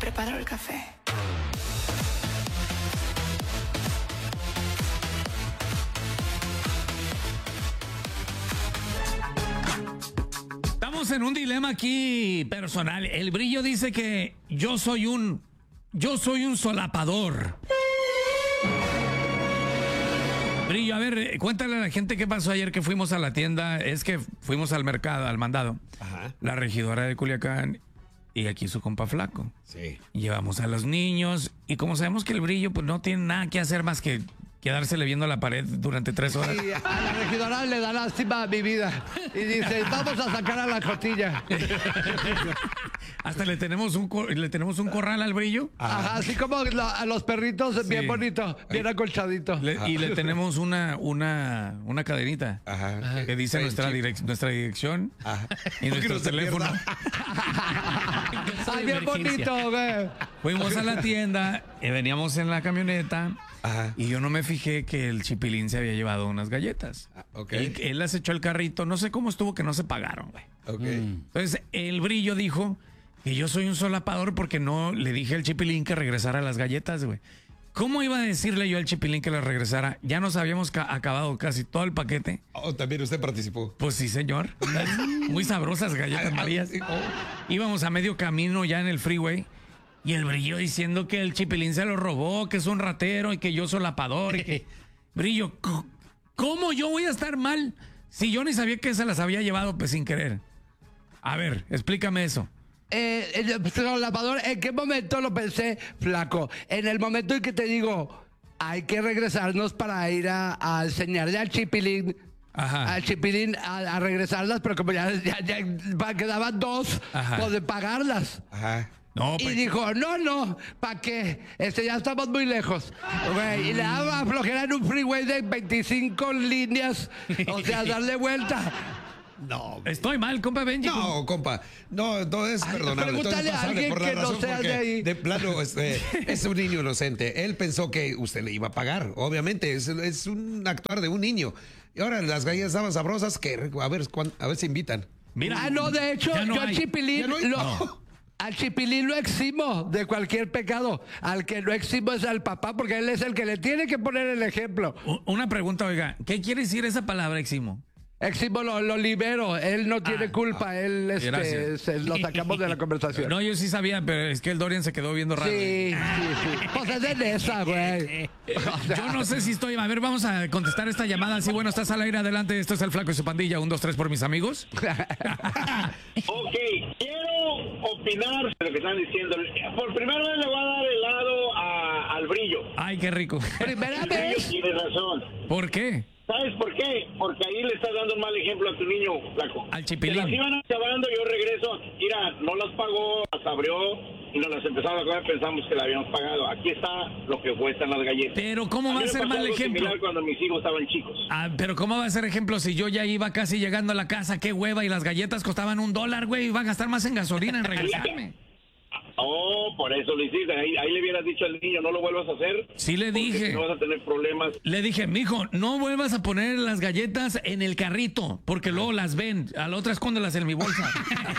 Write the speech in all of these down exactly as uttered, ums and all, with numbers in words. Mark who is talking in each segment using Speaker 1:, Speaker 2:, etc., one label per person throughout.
Speaker 1: preparo el café.
Speaker 2: Estamos en un dilema aquí personal. El Brillo dice que yo soy un... Yo soy un solapador. Brillo, a ver, cuéntale a la gente qué pasó ayer que fuimos a la tienda. Es que fuimos al mercado, al mandado.
Speaker 3: Ajá.
Speaker 2: La regidora de Culiacán y aquí su compa Flaco.
Speaker 3: Sí.
Speaker 2: Llevamos a los niños y como sabemos que el Brillo pues no tiene nada que hacer más que quedársele viendo a la pared durante tres horas.
Speaker 4: Y a la regidora le da lástima a mi vida y dice, vamos a sacar a la costilla.
Speaker 2: Hasta le tenemos un cor- le tenemos un corral al Brillo.
Speaker 4: Ajá, así como lo- a los perritos,
Speaker 2: Sí.
Speaker 4: bien bonito, bien acolchadito.
Speaker 2: Le- y le tenemos una una una cadenita
Speaker 3: Ajá.
Speaker 2: que dice
Speaker 3: Sí,
Speaker 2: nuestra
Speaker 3: chip.
Speaker 2: direc- nuestra dirección
Speaker 3: Ajá.
Speaker 2: y
Speaker 3: Porque
Speaker 2: nuestro
Speaker 3: no se
Speaker 2: teléfono.
Speaker 3: pierda.
Speaker 4: Ay, bien bonito, güey.
Speaker 2: Fuimos a la tienda y veníamos en la camioneta.
Speaker 3: Ajá.
Speaker 2: Y yo no me fijé que el Chipilín se había llevado unas galletas.
Speaker 3: Ah, ok.
Speaker 2: Él, él las echó al carrito. No sé cómo estuvo que no se pagaron, güey.
Speaker 3: Ok.
Speaker 2: Entonces, el Brillo dijo que yo soy un solapador porque no le dije al Chipilín que regresara las galletas, güey. ¿Cómo iba a decirle yo al Chipilín que las regresara? Ya nos habíamos ca- acabado casi todo el paquete.
Speaker 3: Oh, también usted participó.
Speaker 2: Pues sí, señor. Muy sabrosas galletas Marías. Íbamos a medio camino ya en el freeway. Y el Brillo diciendo que el Chipilín se lo robó, que es un ratero y que yo solapador. Y que... Brillo, c- ¿cómo yo voy a estar mal si yo ni sabía que se las había llevado pues sin querer? A ver, explícame eso.
Speaker 4: Eh, el solapador, ¿en qué momento lo pensé, Flaco? En el momento en que te digo, hay que regresarnos para ir a, a enseñarle al Chipilín.
Speaker 2: Ajá.
Speaker 4: Al Chipilín a, a regresarlas, pero como ya, ya, ya pa- quedaban dos,
Speaker 2: Ajá.
Speaker 4: pues de pagarlas.
Speaker 3: Ajá.
Speaker 2: No,
Speaker 4: Y
Speaker 2: pues,
Speaker 4: dijo, no, no, ¿para qué? Este, ya estamos muy lejos. Güey, y le daba flojera en un freeway de veinticinco líneas, o sea, darle vuelta.
Speaker 3: No.
Speaker 2: estoy mal, compa Benji.
Speaker 3: No, compa. No, todo es
Speaker 4: Ay,
Speaker 3: perdonable. Todo es
Speaker 4: pregúntale a
Speaker 3: pasable
Speaker 4: alguien
Speaker 3: por la
Speaker 4: que no
Speaker 3: razón
Speaker 4: sea
Speaker 3: porque
Speaker 4: de ahí.
Speaker 3: de plano este, es un niño inocente. Él pensó que usted le iba a pagar. Obviamente, es, es un actuar de un niño. Y ahora las galletas estaban sabrosas que a ver, cuán- a ver si invitan.
Speaker 2: Mira,
Speaker 4: Ah, no, de hecho,
Speaker 2: ya no
Speaker 4: yo al
Speaker 2: hay.
Speaker 4: Chipilín
Speaker 3: Ya no hay.
Speaker 4: lo,
Speaker 3: No.
Speaker 4: al Chipilín lo eximo de cualquier pecado. Al que lo eximo es al papá, porque él es el que le tiene que poner el ejemplo.
Speaker 2: U- Una pregunta, oiga, ¿qué quiere decir esa palabra, Eximo?
Speaker 4: Eximo lo, lo libero, él no tiene
Speaker 2: Ah,
Speaker 4: culpa, él este,
Speaker 2: gracias.
Speaker 4: se- lo sacamos de la conversación.
Speaker 2: No, yo sí sabía, pero es que el Dorian se quedó viendo raro.
Speaker 4: Sí, sí, sí. Pues es de esa, güey. O sea,
Speaker 2: Yo no sé si estoy. A ver, vamos a contestar esta llamada. Sí, bueno, estás al aire, adelante. Esto es el Flaco y su pandilla. Un, dos, tres por mis amigos.
Speaker 5: Ok, quiero opinar de lo que están diciendo. Por primera vez le voy a dar helado a, al Brillo.
Speaker 2: Ay, qué rico.
Speaker 4: Primera
Speaker 5: El Brillo
Speaker 4: vez.
Speaker 5: tiene razón.
Speaker 2: ¿Por qué?
Speaker 5: ¿Sabes por qué? Porque ahí le estás dando un mal ejemplo a tu niño, Flaco.
Speaker 2: Al
Speaker 5: Se
Speaker 2: Chipilín.
Speaker 5: las iban acabando, yo regreso. Mira, no las pagó, las abrió y nos las empezamos a comer. Pensamos que la habíamos pagado. Aquí está lo que cuestan las galletas.
Speaker 2: Pero, ¿cómo va
Speaker 5: mí
Speaker 2: a
Speaker 5: me
Speaker 2: ser
Speaker 5: pasó
Speaker 2: mal
Speaker 5: algo
Speaker 2: ejemplo?
Speaker 5: similar cuando mis hijos estaban chicos.
Speaker 2: Ah, pero ¿cómo va a ser ejemplo si yo ya iba casi llegando a la casa? Qué hueva, y las galletas costaban un dólar, güey. Iba a gastar más en gasolina en regresarme.
Speaker 5: Oh, por eso lo hiciste. Ahí, ahí le hubieras dicho al niño, no lo vuelvas a hacer.
Speaker 2: Sí le
Speaker 5: porque
Speaker 2: dije.
Speaker 5: No vas a tener problemas.
Speaker 2: Le dije, mijo, no vuelvas a poner las galletas en el carrito, porque luego las ven. A la otra escóndelas en mi bolsa.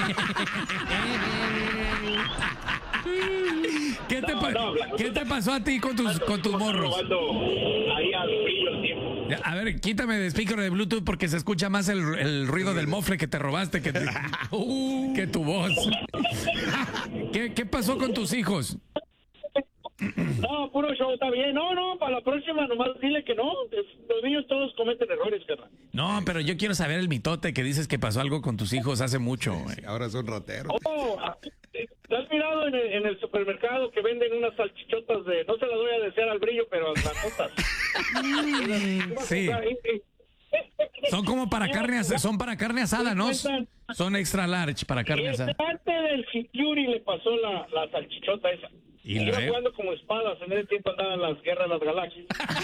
Speaker 2: ¿Qué, te
Speaker 5: No,
Speaker 2: pa-
Speaker 5: no, Blanco,
Speaker 2: ¿Qué
Speaker 5: tú
Speaker 2: te pasó a ti con tus, con tus morros?
Speaker 5: Robando ahí al Brillo el tiempo.
Speaker 2: A ver, quítame de speaker de Bluetooth porque se escucha más el, el ruido del mofle que te robaste que, te- que tu voz. ¿Qué, ¿Qué pasó con tus hijos?
Speaker 5: No, puro show, está bien. No, no, para la próxima nomás dile que no. Es- Los niños todos cometen errores, carnal.
Speaker 2: No, pero yo quiero saber el mitote que dices que pasó algo con tus hijos hace mucho, güey.
Speaker 3: Ahora son rateros.
Speaker 5: Oh, ¿te has mirado en el, en el supermercado que venden unas salchichotas de... No se las voy a desear al Brillo, pero grandotas.
Speaker 2: Sí. Son como para carne, as- son para carne asada, ¿no? Son extra large para carne asada.
Speaker 5: Parte del Fury le pasó la, la salchichota esa.
Speaker 2: ¿Y
Speaker 5: Iba
Speaker 2: luego?
Speaker 5: jugando como espadas. En ese tiempo andaban las guerras de las galaxias.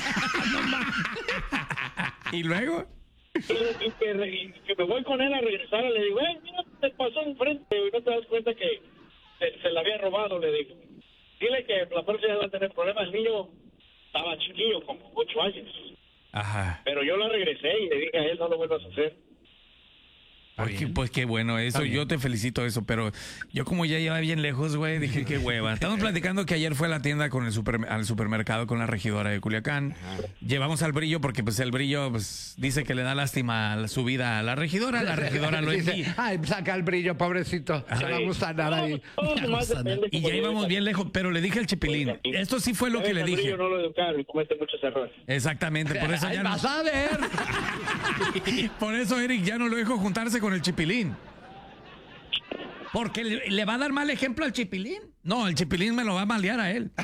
Speaker 2: ¿Y luego?
Speaker 5: Y, y que, re- y que me voy con él a regresar, le digo, eh, mira, te pasó enfrente y no te das cuenta que se, se la había robado, le digo. Dile que la próxima va a tener problemas. El niño estaba chiquillo, como ocho años.
Speaker 2: Ajá.
Speaker 5: Pero yo la regresé y le dije a él, no lo vuelvas a hacer.
Speaker 2: Pues, qué- pues qué bueno eso, yo te felicito eso, pero yo como ya iba bien lejos, güey, dije qué hueva. Estamos platicando que ayer fue a la tienda con el super, al supermercado con la regidora de Culiacán. Llevamos al Brillo porque pues el Brillo pues, dice que le da lástima su vida a la regidora, la regidora lo
Speaker 4: Dice,
Speaker 2: envía.
Speaker 4: ay, saca el brillo, pobrecito. Se va a gusanar ahí.
Speaker 5: Todo nomás depende
Speaker 2: Y
Speaker 5: como
Speaker 2: ya
Speaker 5: lo
Speaker 2: íbamos
Speaker 5: educas.
Speaker 2: bien lejos, pero le dije al Chipilín, esto sí fue lo que le
Speaker 5: El
Speaker 2: dije.
Speaker 5: brillo no lo educaron y comete muchos errores.
Speaker 2: Exactamente, por eso
Speaker 4: Ay,
Speaker 2: ya no,
Speaker 4: vas a ver.
Speaker 2: por eso Eric ya no lo dejo juntarse con el Chipilín. Porque le, le va a dar mal ejemplo al Chipilín. No, el Chipilín me lo va a malear a él.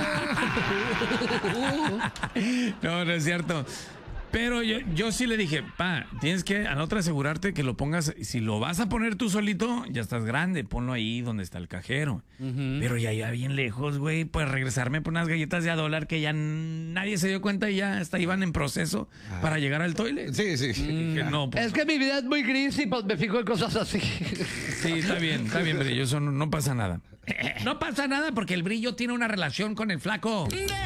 Speaker 2: No, no es cierto. Pero yo, yo sí le dije, pa, tienes que a la otra asegurarte que lo pongas. Si lo vas a poner tú solito, ya estás grande, ponlo ahí donde está el cajero. Pero ya iba bien lejos, güey. Pues regresarme por unas galletas de a dólar que ya n- nadie se dio cuenta y ya hasta iban en proceso para llegar al toilet.
Speaker 3: Sí, sí.
Speaker 2: Que no, pues,
Speaker 4: Es que mi vida es muy gris y pues me fijo en cosas así.
Speaker 2: sí, está bien, está bien, Brillo, eso no, no pasa nada. No pasa nada porque el Brillo tiene una relación con el flaco.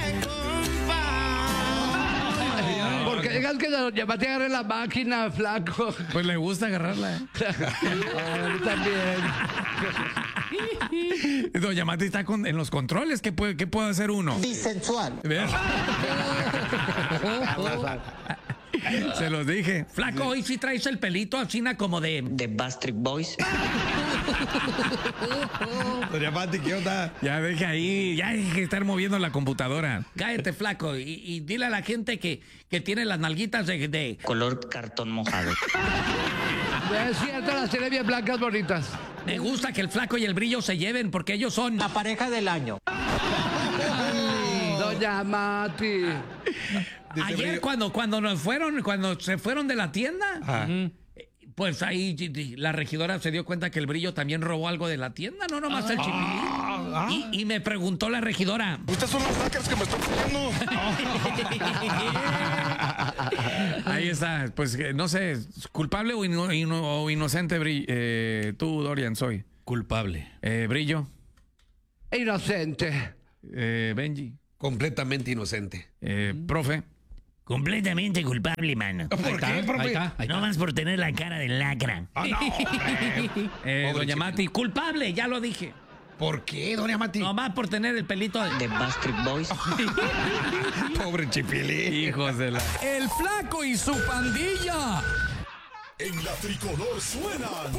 Speaker 4: Porque digas que ya te agarre la máquina, flaco.
Speaker 2: Pues le gusta agarrarla. ¿eh?
Speaker 4: A mí también.
Speaker 2: Doña Mati está con- en los controles. ¿Qué puede, qué puede hacer uno?
Speaker 1: Bisensual.
Speaker 2: ¿Ves? Se los dije. Flaco, hoy sí traes el pelito así na como de...
Speaker 1: The Bastric Boys.
Speaker 3: Doña Mati, ¿qué onda?
Speaker 2: Ya deje ahí, ya hay que estar moviendo la computadora. Cállate, flaco, y, y dile a la gente que, que tiene las nalguitas de... de-
Speaker 1: Color cartón mojado.
Speaker 4: Es cierto, las tiene bien blancas, bonitas.
Speaker 2: Me gusta que el flaco y el Brillo se lleven porque ellos son...
Speaker 1: La pareja del año.
Speaker 4: Doña Mati.
Speaker 3: Dice
Speaker 2: Ayer
Speaker 3: Brillo-
Speaker 2: cuando, cuando nos fueron, cuando se fueron de la tienda,
Speaker 3: Ajá.
Speaker 2: pues ahí y- y la regidora se dio cuenta que el Brillo también robó algo de la tienda, no nomás el Chipilín. Y, y me preguntó la regidora,
Speaker 6: Ustedes son los hackers que me están fallando.
Speaker 2: ahí está, pues eh, no sé, culpable o, ino- ino- o inocente, Bri- eh, tú, Dorian, soy.
Speaker 7: Culpable.
Speaker 2: Eh, Brillo,
Speaker 4: Inocente.
Speaker 2: eh, Benji,
Speaker 3: Completamente inocente.
Speaker 2: eh, profe.
Speaker 8: Completamente culpable, mano.
Speaker 3: ¿Por qué,
Speaker 7: Ahí
Speaker 3: profe?
Speaker 7: está, ahí
Speaker 8: No
Speaker 7: está.
Speaker 8: más por tener la cara de lacra.
Speaker 3: Ah, no, hombre.
Speaker 2: Eh,
Speaker 3: Pobre
Speaker 2: doña
Speaker 3: chico.
Speaker 2: Mati, culpable, ya lo dije.
Speaker 3: ¿Por qué, doña Mati?
Speaker 2: No más por tener el pelito de...
Speaker 1: The Bastric Boys.
Speaker 3: Pobre Chipilín.
Speaker 2: Hijos de la...
Speaker 7: El flaco y su pandilla.
Speaker 6: En la tricolor suena